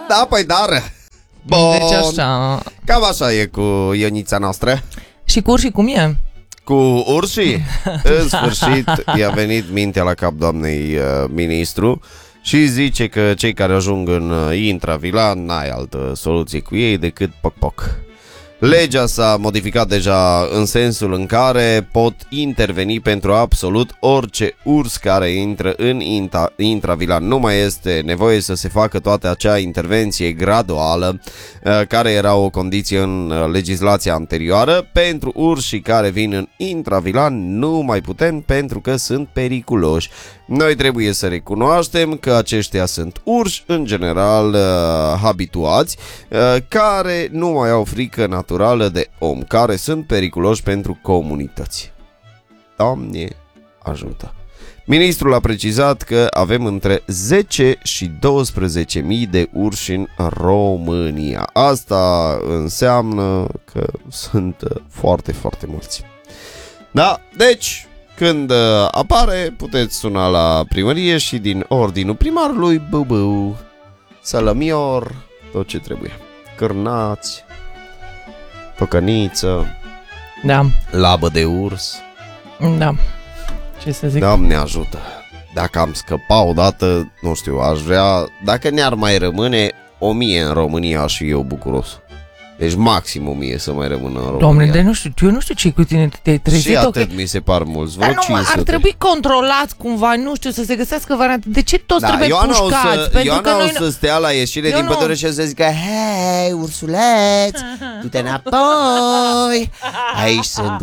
Da, păi dar. Bun. Deci așa. Cam așa e cu Ionița noastră. Și cu urșii cum e? Cu urșii? În sfârșit i-a venit mintea la cap doamnei ministru și zice că cei care ajung în Intravila n-ai altă soluție cu ei decât poc-poc. Legea s-a modificat deja în sensul în care pot interveni pentru absolut orice urs care intră în Intravila. Nu mai este nevoie să se facă toată acea intervenție graduală care era o condiție în legislația anterioară. Pentru urșii care vin în Intravila nu mai putem pentru că sunt periculoși. Noi trebuie să recunoaștem că aceștia sunt urși în general habituați care nu mai au frică naturală de om, care sunt periculoși pentru comunități. Doamne ajută! Ministrul a precizat că avem între 10 și 12.000 de urși în România. Asta înseamnă că sunt foarte, foarte mulți. Da, deci când apare, puteți suna la primărie și din ordinul primarului, bău, salamior, tot ce trebuie. Cârnați, tocăniță, da, labă de urs. Da, ce să zic. Doamne ajută. Dacă am scăpat odată, nu știu, aș vrea, dacă ne-ar mai rămâne 1000 în România, aș fi eu bucuros. Deci maxim 1000 să mai rămână în România. Doamne, de nu știu, eu nu știu ce cu tine te-ai trezit. Și atât mi se par mulți, vreo 500. Ar trebui controlați cumva, nu știu, să se găsească variante. De ce toți trebuie pușcați? Ioana o să stea la ieșire din pădure și să zică: hei, ursuleț, du-te înapoi, aici sunt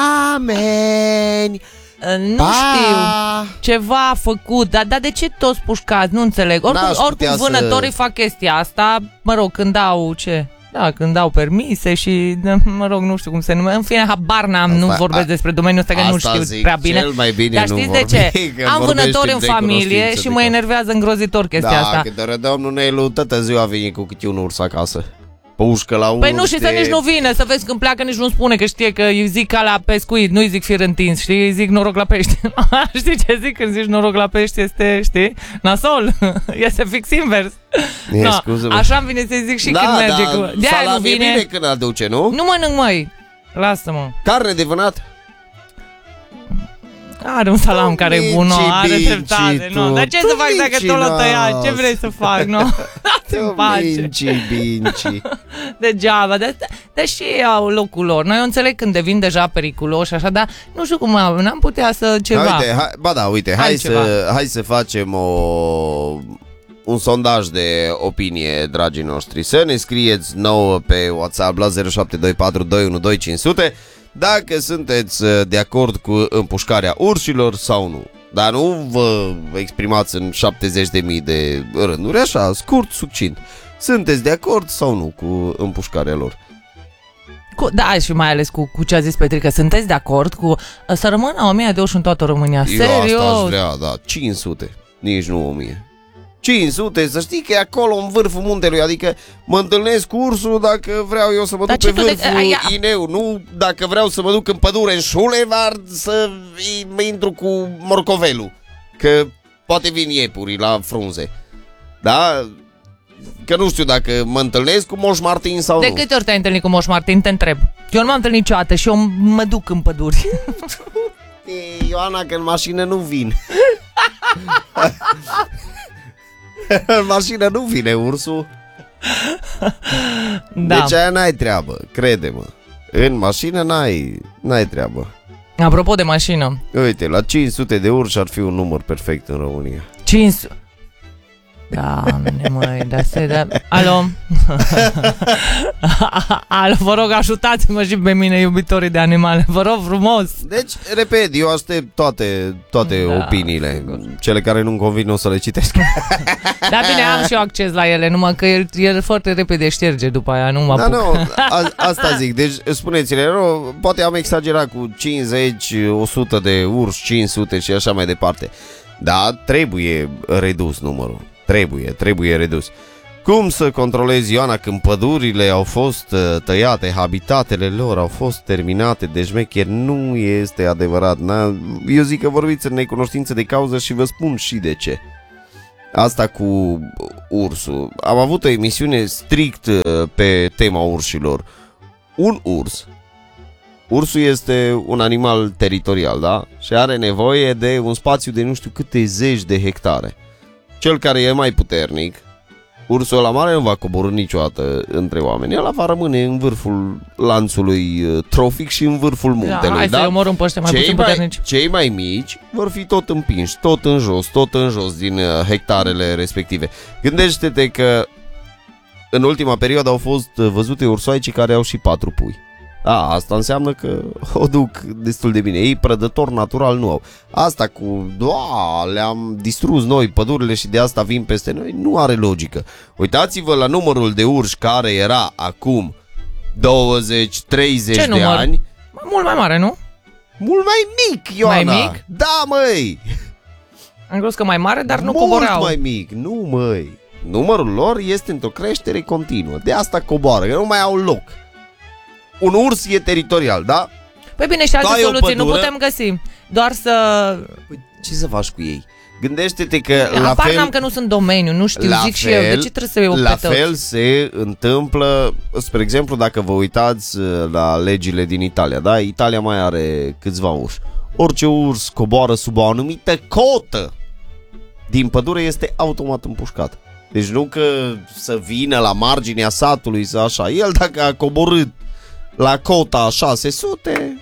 oameni. Nu știu, ceva a făcut, dar de ce toți pușcați? Nu înțeleg. Oricum vânătorii fac chestia asta, mă rog, când au ce... Da, când dau permise și, mă rog, nu știu cum se numește. În fine, habar n-am, nu vorbesc despre domeniul ăsta, că nu știu prea bine. Cel mai bine. Dar știți de ce? Am vânători în familie și mă enervează îngrozitor chestia asta. Da, că domnul Nelu toată ziua vine cu câte un urs acasă. Pușcă la urte. Păi nu, și să nici nu vine, să vezi când pleacă, nici nu spune, că știe că îi zic ca la pescuit, nu îi zic fir întins, știi, îi zic noroc la pești. Știi ce zic când zici noroc la pești? Este, știi, nasol, este fix invers. Așa îmi vine să-i zic și când merge cu... De-aia nu vine. Bine când aduce, nu? Nu mănânc, măi, lasă-mă. Carne de vânat? Are un salam care e bun, are dreptate, nu. Dar ce să fac dacă tot l-a tăiat? Ce vrei să fac, nu? Dați-mi pace. Binci. Degeaba, dar și ei au locul lor. Noi eu înțeleg când devin deja periculoși, așa, dar nu știu cum n-am putea să ceva. Uite, hai să facem un sondaj de opinie, dragii noștri. Să ne scrieți nouă pe WhatsApp la 0724 212 500 dacă sunteți de acord cu împușcarea urșilor sau nu. Dar nu vă exprimați în 70.000 de rânduri, așa, scurt, succint. Sunteți de acord sau nu cu împușcarea lor? Da, și mai ales cu ce a zis Petrica, sunteți de acord cu să rămână 1000 de urși în toată România? Serios? Eu asta aș vrea, da, 500, nici nu 1000. 500, să știi că e acolo în vârful muntelui, adică mă întâlnesc cu ursul dacă vreau eu să mă duc pe vârful Ineu, nu dacă vreau să mă duc în pădure, în șulevard, să intru cu morcovelul, că poate vin iepurii la frunze, da? Că nu știu dacă mă întâlnesc cu Moș Martin sau nu. De câte ori te-ai întâlnit cu Moș Martin, te întreb? Eu nu m-am întâlnit niciodată și eu mă duc în păduri. Ioana, că în mașină nu vin. În mașină nu vine ursul. Da. Deci aia n-ai treabă, crede-mă. În mașină n-ai treabă. Apropo de mașină, uite, la 500 de urși ar fi un număr perfect în România. 500. Doamne, măi, Alo? Alo, vă rog, ajutați-mă și pe mine, iubitorii de animale. Vă rog frumos. Deci, repet, eu aștept toate opiniile. Cele care nu-mi convin o să le citesc. Da, bine, am și eu acces la ele, numai că el foarte repede șterge după aia, nu mă apuc. Nu, asta zic. Deci, spuneți-le, poate am exagerat cu 50, 100 de urși, 500 și așa mai departe. Da, trebuie redus numărul. Trebuie redus. Cum să controlezi, Ioana, când pădurile au fost tăiate, habitatele lor au fost terminate de șmecheri? Nu este adevărat. Eu zic că vorbiți în necunoștință de cauză și vă spun și de ce. asta cu ursul. Am avut o emisiune strict pe tema urșilor. Un ursul este un animal teritorial, da? Și are nevoie de un spațiu de nu știu câte zeci de hectare. Cel care e mai puternic, ursul ăla mare, nu va coborî niciodată între oameni. El va rămâne în vârful lanțului trofic și în vârful muntelui. Hai să-i omorâm pe ăștia mai puțin puternici. Cei mai mici vor fi tot împinși, tot în jos din hectarele respective. Gândește-te că în ultima perioadă au fost văzute ursoaici care au și 4 pui. Asta înseamnă că o duc destul de bine. Ei prădător natural nu au. Asta cu le-am distrus noi pădurile și de asta vin peste noi, nu are logică. Uitați-vă la numărul de urși care era acum 20-30 de ani. Mult mai mare, nu? Mult mai mic, Ioana. Mai mic? Da, măi. Am crezut că mai mare, dar nu coboreau. Mult mai mic, nu, măi. Numărul lor este într-o creștere continuă. De asta coboară, că nu mai au loc. Un urs e teritorial, da? Păi bine, și alte soluții nu putem găsi. Doar să... Păi, ce să faci cu ei? Gândește-te că la fel... n-am că nu sunt domeniu, nu știu, zic și eu. De ce trebuie să iau la fel se întâmplă, spre exemplu, dacă vă uitați la legile din Italia, da? Italia mai are câțiva urși. Orice urs coboară sub o anumită cotă din pădure este automat împușcat. Deci nu că să vină la marginea satului să așa. El dacă a coborât la cota 600,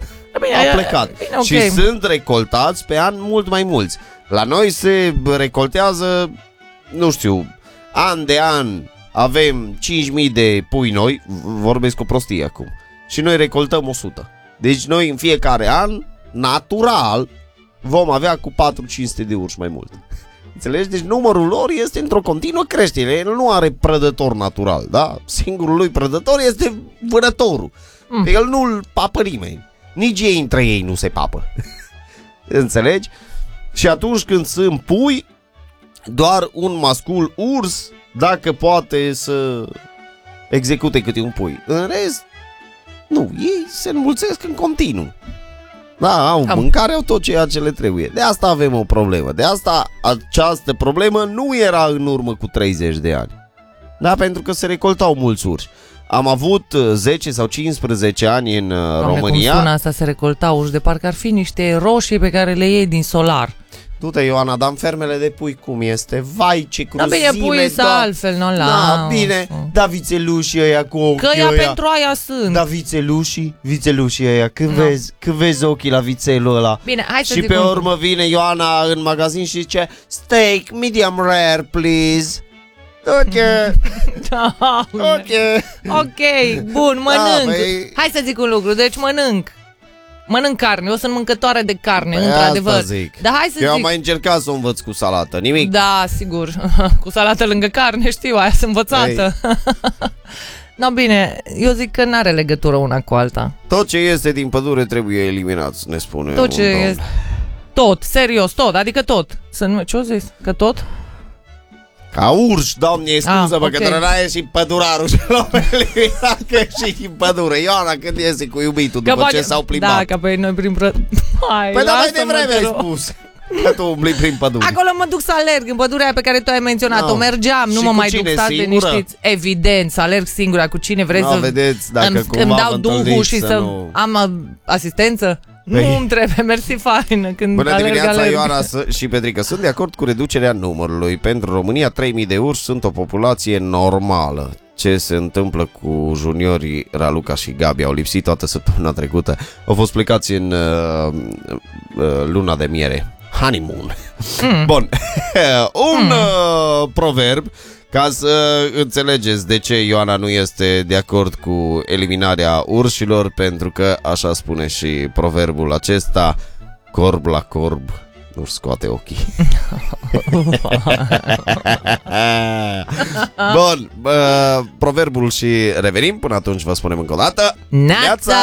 a plecat. Bine, okay. Și sunt recoltați pe an mult mai mulți. La noi se recoltează, nu știu, an de an avem 5.000 de pui noi, vorbesc cu prostie acum, și noi recoltăm 100. Deci noi în fiecare an, natural, vom avea cu 400-500 de urși mai mult. Înțelegi? Deci numărul lor este într-o continuă creștere. El nu are prădător natural, da? Singurul lui prădător este vânătorul. El nu-l papă nimeni. Nici ei între ei nu se papă. Înțelegi? Și atunci când sunt pui, doar un mascul urs, dacă poate să execute câte un pui. În rest, nu, ei se înmulțesc în continuu. Da, au mâncare, au tot ceea ce le trebuie. De asta avem o problemă. De asta această problemă nu era în urmă cu 30 de ani. Da, pentru că se recoltau mulți urși. Am avut 10 sau 15 ani în România. Cum sună asta, se recoltau urși, de parcă ar fi niște roșii pe care le iei din solar. Du-te, Ioana, dar în fermele de pui cum este? Vai, ce cruzime! Da, bine, pui să altfel, nu la... Da, bine, da, vițelușii ăia cu ochii ăia. Că ea pentru aia sunt. Da, vițelușii ăia, când vezi ochii la vițelul ăla. Bine, hai să și pe urmă vine Ioana în magazin și zice: steak, medium rare, please. Ok. Ok, bun, mănânc. Da, hai să zic un lucru, deci mănânc carne, eu sunt mâncătoare de carne, într-adevăr. Dar hai să eu am mai încercat să o învăț cu salată, nimic. Da, sigur, cu salată lângă carne, știu, aia sunt învățată. No, bine, eu zic că n-are legătură una cu alta. Tot ce este din pădure trebuie eliminat, ne spune. Tot ce este, tot, serios, tot, adică tot. Ce-o zis? Că tot? Ca urși, doamne, scuză-mă, că trebuie și pădurarul și l-au eliminat că și din pădure. Ioana, când iese cu iubitul după ce s-au plimbat. Da, că pe noi prin Păi da, mai devreme ai spus că tu umbli prin pădure. Acolo mă duc să alerg, în pădurea aia pe care tu ai menționat-o. Mergeam, nu mă mai duc, stați liniștiți. Evident, să alerg singura cu cine vrei să vedeți, dacă îmi dau duhul și să am asistență. Nu îmi trebuie, mersi fain. Bună dimineața, Ioana și Petrica. Sunt de acord cu reducerea numărului. Pentru România 3.000 de urși sunt o populație normală. Ce se întâmplă cu juniorii Raluca și Gabi? Au lipsit toată săptămâna trecută. Au fost plecați în luna de miere, honeymoon. Bun. Un proverb, ca să înțelegeți de ce Ioana nu este de acord cu eliminarea urșilor, pentru că așa spune și proverbul acesta: corb la corb nu-și scoate ochii. Bun, proverbul și revenim. Până atunci vă spunem încă o dată: Neața!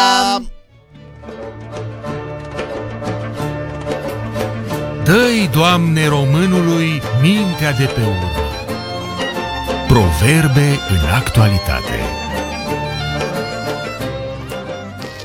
Dă-i, Doamne, românului mintea de pe urmă. Proverbe în actualitate.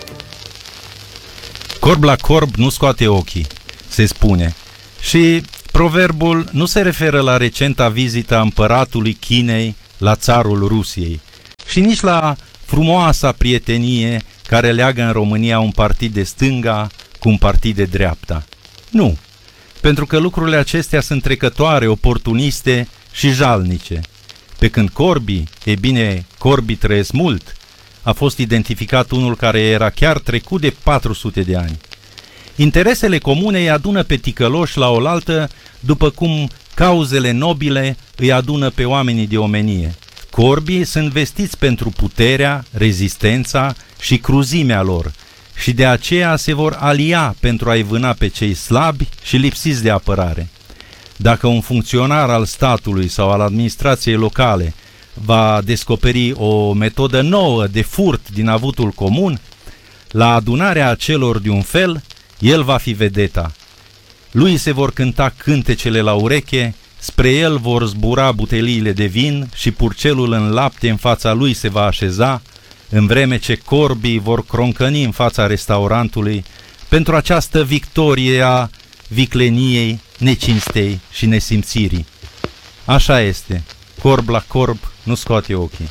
Corb la corb nu scoate ochii, se spune. Și Proverbul nu se referă la recenta vizită a împăratului Chinei la țarul Rusiei și nici la frumoasa prietenie care leagă în România un partid de stânga cu un partid de dreapta. Nu, pentru că lucrurile acestea sunt trecătoare, oportuniste și jalnice. Pe când corbii, e bine, corbii trăiesc mult, a fost identificat unul care era chiar trecut de 400 de ani. Interesele comune îi adună pe ticăloși la oaltă, după cum cauzele nobile îi adună pe oamenii de omenie. Corbii sunt vestiți pentru puterea, rezistența și cruzimea lor și de aceea se vor alia pentru a-i vâna pe cei slabi și lipsiți de apărare. Dacă un funcționar al statului sau al administrației locale va descoperi o metodă nouă de furt din avutul comun, la adunarea celor de un fel, el va fi vedeta. Lui se vor cânta cântecele la ureche, spre el vor zbura buteliile de vin și purcelul în lapte în fața lui se va așeza, în vreme ce corbii vor croncăni în fața restaurantului pentru această victorie a vicleniei, necinstei și nesimțirii. Așa este, corb la corb nu scoate ochii.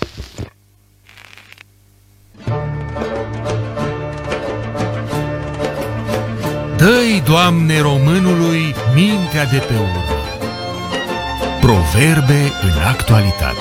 Dă-i, Doamne, românului mintea de pe urmă. Proverbe în actualitate.